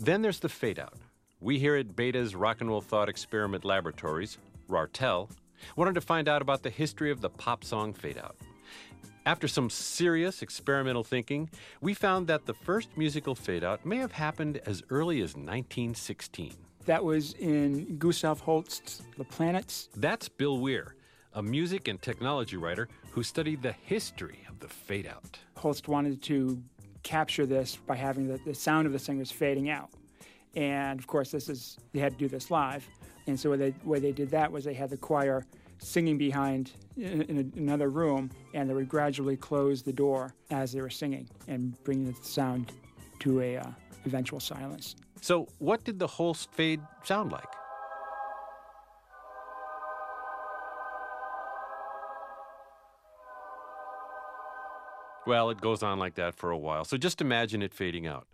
Then there's the fade out. We here at Beta's Rock and Roll Thought Experiment Laboratories, RARTEL, wanted to find out about the history of the pop song fade out. After some serious experimental thinking, we found that the first musical fade out may have happened as early as 1916. That was in Gustav Holst's The Planets. That's Bill Weir, a music and technology writer who studied the history of the fade out. Holst wanted to capture this by having the sound of the singers fading out. And of course, they had to do this live. And so the way they did that was they had the choir singing behind in another room, and they would gradually close the door as they were singing and bring the sound to a eventual silence. So what did the Holst fade sound like? Well, it goes on like that for a while, so just imagine it fading out.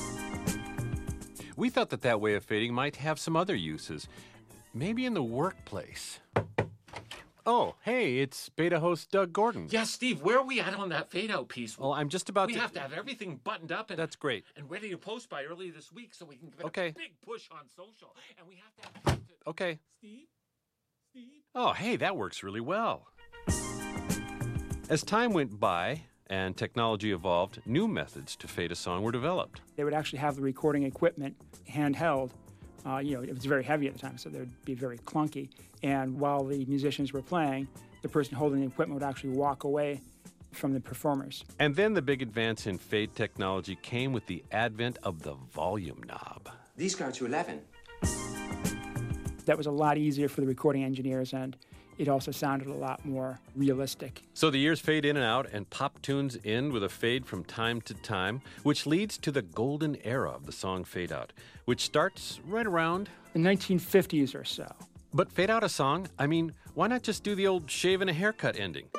We thought that way of fading might have some other uses, maybe in the workplace. Oh, hey, it's Beta host Doug Gordon. Yeah, Steve, where are we at on that fade-out piece? Well, I'm just about We have to have everything buttoned up and That's great. and ready to post by early this week so we can give it Okay. a big push on social. And we have to have... Okay. Steve? Oh, hey, that works really well. As time went by and technology evolved, new methods to fade a song were developed. They would actually have the recording equipment handheld. It was very heavy at the time, so they would be very clunky. And while the musicians were playing, the person holding the equipment would actually walk away from the performers. And then the big advance in fade technology came with the advent of the volume knob. These go to 11. That was a lot easier for the recording engineers, and it also sounded a lot more realistic. So the years fade in and out, and pop tunes end with a fade from time to time, which leads to the golden era of the song fade out, which starts right around The 1950s or so. But fade out a song? I mean, why not just do the old shave and a haircut ending?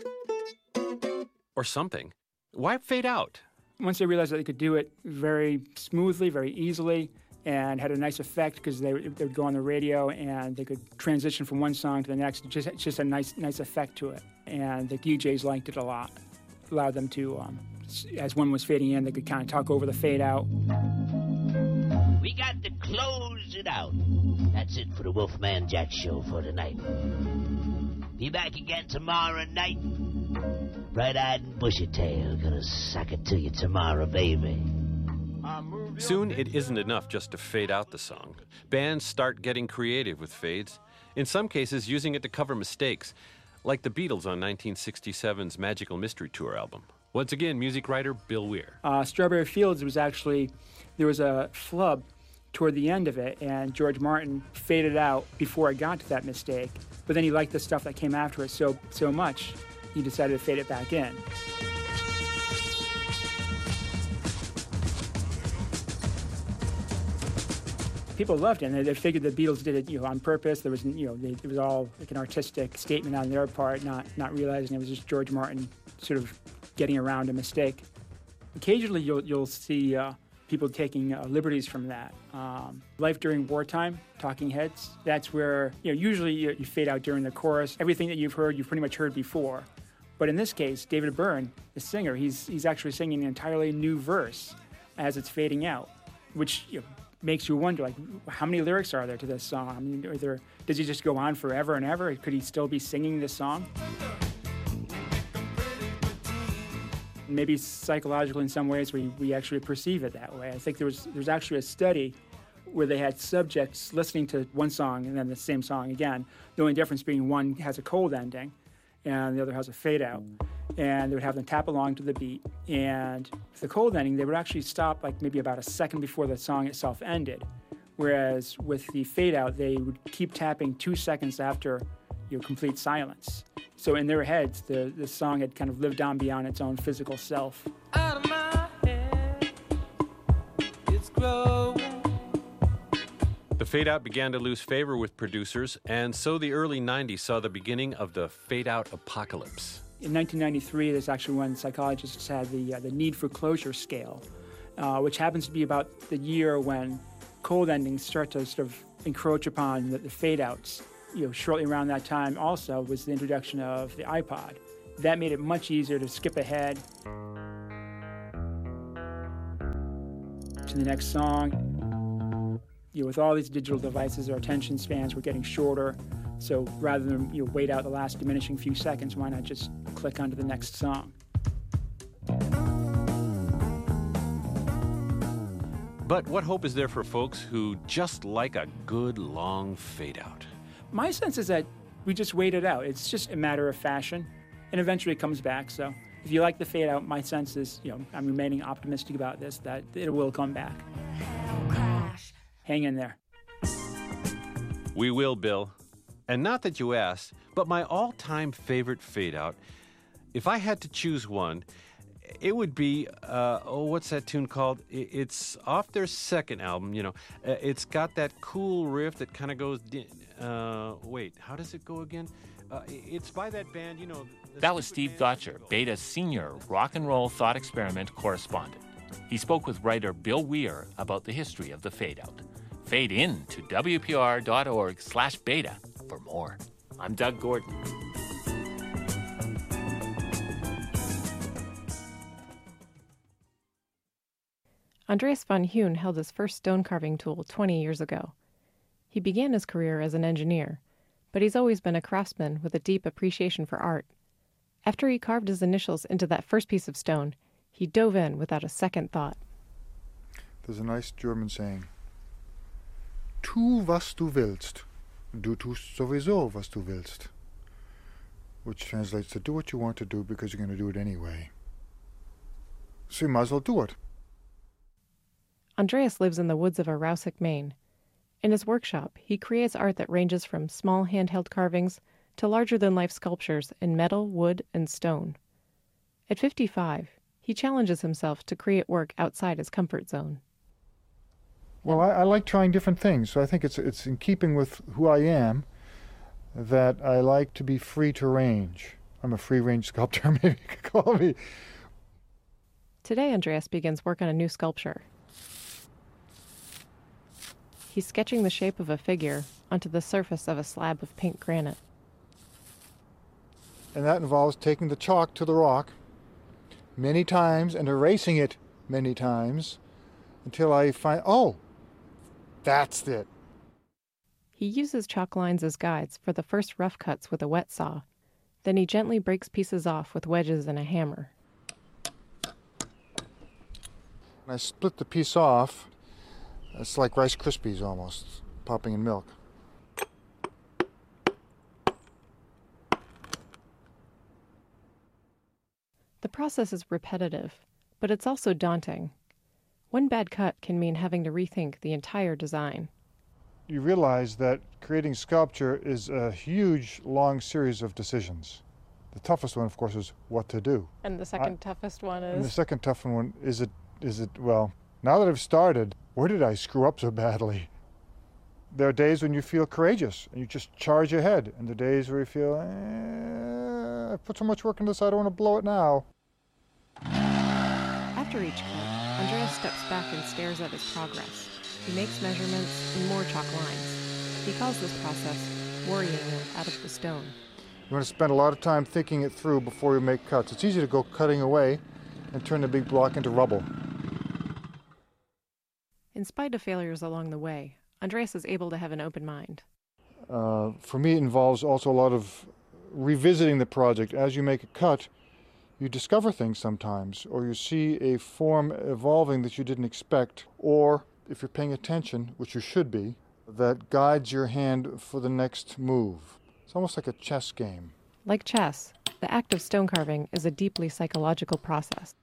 Or something. Why fade out? Once they realized that they could do it very smoothly, very easily, and had a nice effect because they would go on the radio and they could transition from one song to the next. Just a nice effect to it. And the DJs liked it a lot. Allowed them to, as one was fading in, they could kind of talk over the fade out. We got to close it out. That's it for the Wolfman Jack Show for tonight. Be back again tomorrow night. Bright-eyed and bushy-tailed, gonna suck it to you tomorrow, baby. Soon, it isn't enough just to fade out the song. Bands start getting creative with fades, in some cases using it to cover mistakes, like the Beatles on 1967's Magical Mystery Tour album. Once again, music writer Bill Weir. Strawberry Fields was actually, there was a flub toward the end of it, and George Martin faded out before it got to that mistake. But then he liked the stuff that came after it so much, he decided to fade it back in. People loved it, and they figured the Beatles did it, on purpose. There was, it was all like an artistic statement on their part, not realizing it was just George Martin sort of getting around a mistake. Occasionally, you'll see people taking liberties from that. Life During Wartime, Talking Heads. That's where usually you fade out during the chorus. Everything that you've pretty much heard before. But in this case, David Byrne, the singer, he's actually singing an entirely new verse as it's fading out, which makes you wonder, like, how many lyrics are there to this song? I mean, does he just go on forever and ever? Could he still be singing this song? Maybe psychological in some ways we actually perceive it that way. I think there's actually a study where they had subjects listening to one song and then the same song again. The only difference being one has a cold ending and the other has a fade out. And they would have them tap along to the beat. And with the cold ending, they would actually stop like maybe about a second before the song itself ended. Whereas with the fade out, they would keep tapping 2 seconds after complete silence. So in their heads, the song had kind of lived on beyond its own physical self. Out of my head, it's growing. The fade-out began to lose favor with producers, and so the early 90s saw the beginning of the fade-out apocalypse. In 1993, that's actually when psychologists had the need for closure scale, which happens to be about the year when cold endings start to sort of encroach upon the fade-outs. Shortly around that time also was the introduction of the iPod. That made it much easier to skip ahead to the next song. with all these digital devices, our attention spans were getting shorter. So rather than wait out the last diminishing few seconds, why not just click onto the next song? But what hope is there for folks who just like a good long fade out? My sense is that we just wait it out. It's just a matter of fashion, and eventually it comes back. So if you like the fade out, my sense is, I'm remaining optimistic about this, that it will come back. Hang in there. We will, Bill. And not that you asked, but my all-time favorite fade out, if I had to choose one, it would be, what's that tune called? It's off their second album, It's got that cool riff that kind of goes, wait, how does it go again? It's by that band, That was Steve Gotcher, Beta's senior rock and roll thought experiment correspondent. He spoke with writer Bill Weir about the history of the fade out. Fade in to WPR.org/beta for more. I'm Doug Gordon. Andreas von Huhn held his first stone carving tool 20 years ago. He began his career as an engineer, but he's always been a craftsman with a deep appreciation for art. After he carved his initials into that first piece of stone, he dove in without a second thought. There's a nice German saying, Tu, was du willst. Du tust sowieso, was du willst. Which translates to do what you want to do because you're going to do it anyway. So you might as well do it. Andreas lives in the woods of Arousik, Maine. In his workshop, he creates art that ranges from small handheld carvings to larger-than-life sculptures in metal, wood, and stone. At 55, he challenges himself to create work outside his comfort zone. Well, I like trying different things, so I think it's in keeping with who I am that I like to be free to range. I'm a free-range sculptor, maybe you could call me. Today, Andreas begins work on a new sculpture. He's sketching the shape of a figure onto the surface of a slab of pink granite. And that involves taking the chalk to the rock many times and erasing it many times until I find, oh, that's it. He uses chalk lines as guides for the first rough cuts with a wet saw. Then he gently breaks pieces off with wedges and a hammer. When I split the piece off, it's like Rice Krispies almost, popping in milk. The process is repetitive, but it's also daunting. One bad cut can mean having to rethink the entire design. You realize that creating sculpture is a huge, long series of decisions. The toughest one, of course, is what to do. And the second toughest one is? And the second tough one is well, now that I've started, where did I screw up so badly? There are days when you feel courageous and you just charge ahead, and the days where you feel, I put so much work into this, I don't want to blow it now. After each cut, Andreas steps back and stares at his progress. He makes measurements and more chalk lines. He calls this process worrying them out of the stone. You want to spend a lot of time thinking it through before you make cuts. It's easy to go cutting away and turn the big block into rubble. In spite of failures along the way, Andreas is able to have an open mind. For me, it involves also a lot of revisiting the project. As you make a cut, you discover things sometimes, or you see a form evolving that you didn't expect, or if you're paying attention, which you should be, that guides your hand for the next move. It's almost like a chess game. Like chess, the act of stone carving is a deeply psychological process.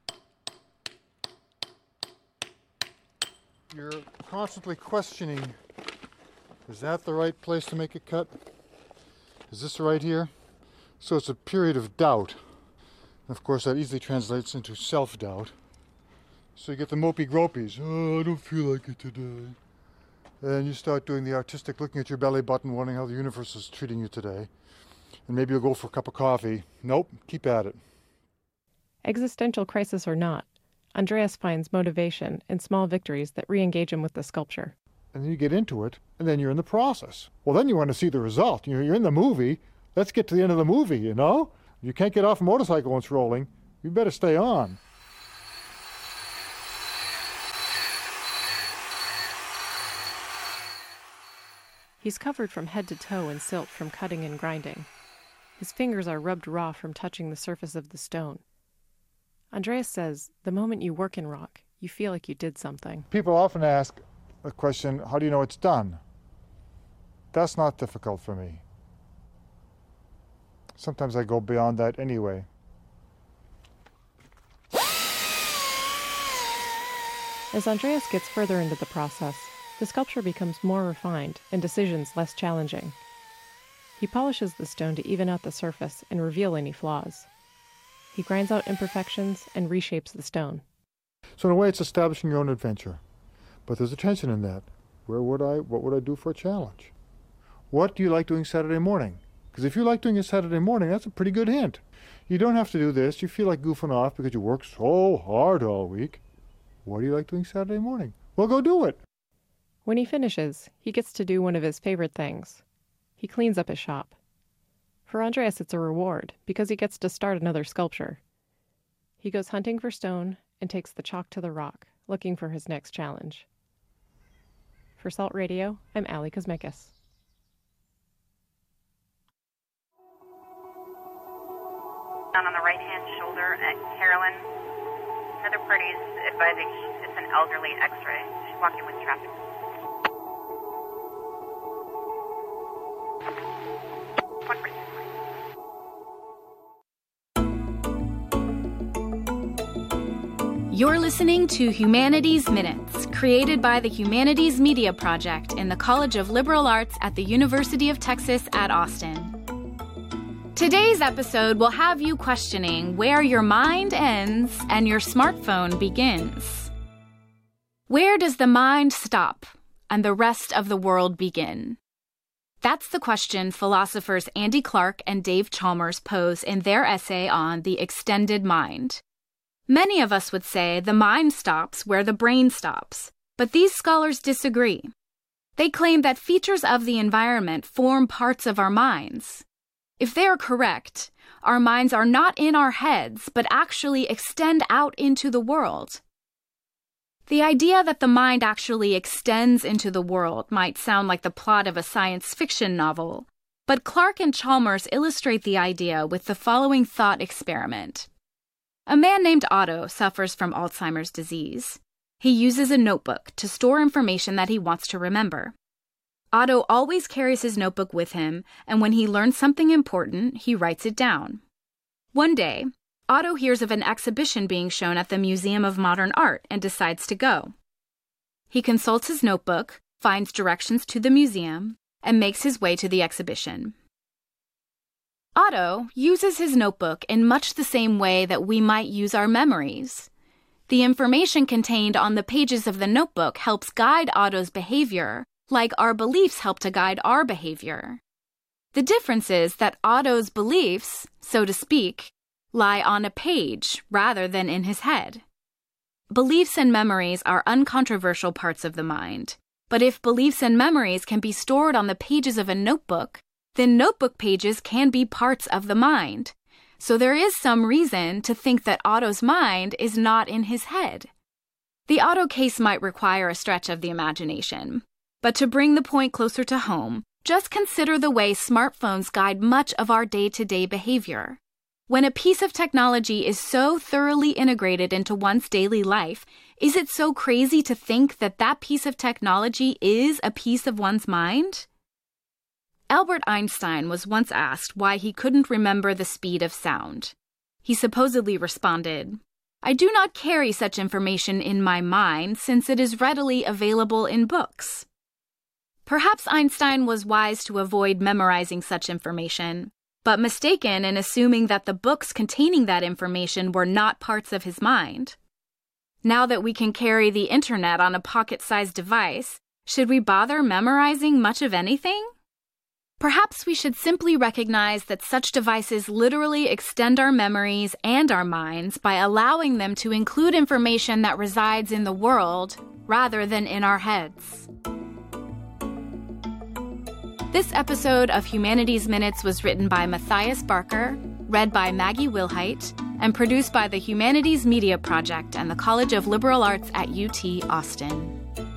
You're constantly questioning, is that the right place to make a cut? Is this right here? So it's a period of doubt. And of course, that easily translates into self-doubt. So you get the mopey gropies. Oh, I don't feel like it today. And you start doing the artistic, looking at your belly button, wondering how the universe is treating you today. And maybe you'll go for a cup of coffee. Nope, keep at it. Existential crisis or not, Andreas finds motivation in small victories that re-engage him with the sculpture. And then you get into it, and then you're in the process. Well, then you want to see the result. You're in the movie. Let's get to the end of the movie, you know? You can't get off a motorcycle once rolling. You better stay on. He's covered from head to toe in silt from cutting and grinding. His fingers are rubbed raw from touching the surface of the stone. Andreas says, the moment you work in rock, you feel like you did something. People often ask the question, how do you know it's done? That's not difficult for me. Sometimes I go beyond that anyway. As Andreas gets further into the process, the sculpture becomes more refined and decisions less challenging. He polishes the stone to even out the surface and reveal any flaws. He grinds out imperfections and reshapes the stone. So in a way, it's establishing your own adventure. But there's a tension in that. What would I do for a challenge? What do you like doing Saturday morning? Because if you like doing it Saturday morning, that's a pretty good hint. You don't have to do this. You feel like goofing off because you work so hard all week. What do you like doing Saturday morning? Well, go do it. When he finishes, he gets to do one of his favorite things. He cleans up his shop. For Andreas, it's a reward because he gets to start another sculpture. He goes hunting for stone and takes the chalk to the rock, looking for his next challenge. For Salt Radio, I'm Allie Kosmikis. Down on the right-hand shoulder at Carolyn. Another party's advising it's an elderly X-ray. She's walking with traffic. You're listening to Humanities Minutes, created by the Humanities Media Project in the College of Liberal Arts at the University of Texas at Austin. Today's episode will have you questioning where your mind ends and your smartphone begins. Where does the mind stop and the rest of the world begin? That's the question philosophers Andy Clark and Dave Chalmers pose in their essay on the extended mind. Many of us would say the mind stops where the brain stops, but these scholars disagree. They claim that features of the environment form parts of our minds. If they are correct, our minds are not in our heads, but actually extend out into the world. The idea that the mind actually extends into the world might sound like the plot of a science fiction novel, but Clark and Chalmers illustrate the idea with the following thought experiment. A man named Otto suffers from Alzheimer's disease. He uses a notebook to store information that he wants to remember. Otto always carries his notebook with him, and when he learns something important, he writes it down. One day, Otto hears of an exhibition being shown at the Museum of Modern Art and decides to go. He consults his notebook, finds directions to the museum, and makes his way to the exhibition. Otto uses his notebook in much the same way that we might use our memories. The information contained on the pages of the notebook helps guide Otto's behavior, like our beliefs help to guide our behavior. The difference is that Otto's beliefs, so to speak, lie on a page rather than in his head. Beliefs and memories are uncontroversial parts of the mind, but if beliefs and memories can be stored on the pages of a notebook, then notebook pages can be parts of the mind. So there is some reason to think that Otto's mind is not in his head. The Otto case might require a stretch of the imagination. But to bring the point closer to home, just consider the way smartphones guide much of our day-to-day behavior. When a piece of technology is so thoroughly integrated into one's daily life, is it so crazy to think that that piece of technology is a piece of one's mind? Albert Einstein was once asked why he couldn't remember the speed of sound. He supposedly responded, "I do not carry such information in my mind since it is readily available in books." Perhaps Einstein was wise to avoid memorizing such information, but mistaken in assuming that the books containing that information were not parts of his mind. Now that we can carry the internet on a pocket-sized device, should we bother memorizing much of anything? Perhaps we should simply recognize that such devices literally extend our memories and our minds by allowing them to include information that resides in the world rather than in our heads. This episode of Humanities Minutes was written by Matthias Barker, read by Maggie Wilhite, and produced by the Humanities Media Project and the College of Liberal Arts at UT Austin.